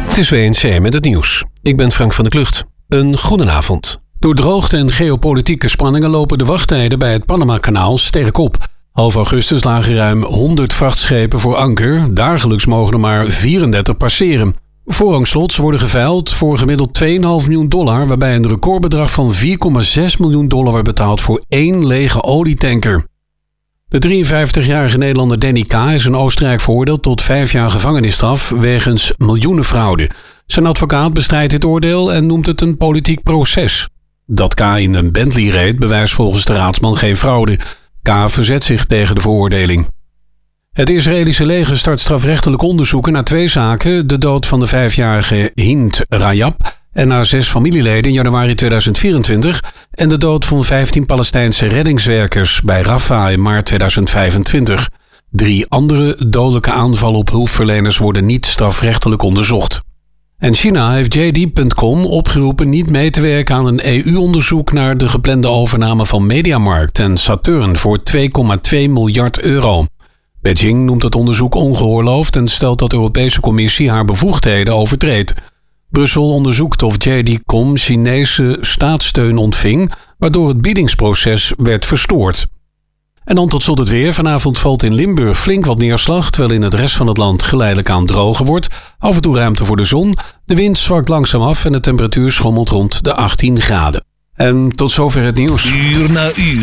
Het is WNC met het nieuws. Ik ben Frank van der Klucht. Een goedenavond. Door droogte en geopolitieke spanningen lopen de wachttijden bij het Panama-kanaal sterk op. Half augustus lagen ruim 100 vrachtschepen voor anker. Dagelijks mogen er maar 34 passeren. Voorrangslots worden geveild voor gemiddeld $2,5 miljoen, waarbij een recordbedrag van $4,6 miljoen werd betaald voor 1 lege olietanker. De 53-jarige Nederlander Danny K. is in Oostenrijk veroordeeld tot 5 jaar gevangenisstraf wegens miljoenenfraude. Zijn advocaat bestrijdt dit oordeel en noemt het een politiek proces. Dat K. in een Bentley reed bewijst volgens de raadsman geen fraude. K. verzet zich tegen de veroordeling. Het Israëlische leger start strafrechtelijk onderzoeken naar 2 zaken: de dood van de 5-jarige Hind Rajab en haar 6 familieleden in januari 2024 en de dood van 15 Palestijnse reddingswerkers bij Rafah in maart 2025. 3 andere dodelijke aanvallen op hulpverleners worden niet strafrechtelijk onderzocht. En China heeft JD.com opgeroepen niet mee te werken aan een EU-onderzoek naar de geplande overname van Mediamarkt en Saturn voor €2,2 miljard. Beijing noemt het onderzoek ongeoorloofd en stelt dat de Europese Commissie haar bevoegdheden overtreedt. Brussel onderzoekt of JD.com Chinese staatssteun ontving, waardoor het biedingsproces werd verstoord. En dan tot slot het weer. Vanavond valt in Limburg flink wat neerslag, terwijl in het rest van het land geleidelijk aan droger wordt. Af en toe ruimte voor de zon. De wind zwakt langzaam af en de temperatuur schommelt rond de 18 graden. En tot zover het nieuws. Uur na uur.